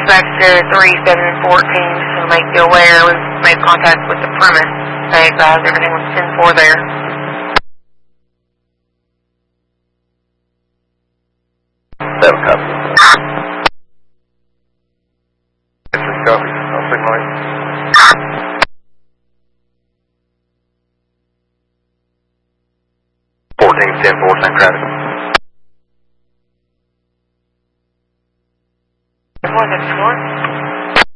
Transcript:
dispatch to 3714 just to make you aware. We've made contact with the premise. They advised everything was 10-4 there. Seven copy. Six copy. I'll signal you. Fourteen 10-4, same traffic.